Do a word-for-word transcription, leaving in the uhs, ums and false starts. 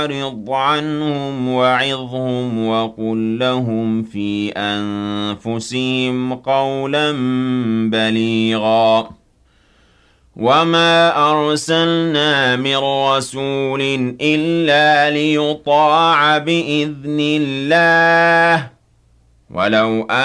فأعرض عنهم وعظهم وقل لهم في أنفسهم قولا بليغا وما أرسلنا من رسول إلا ليطاع بإذن الله ولو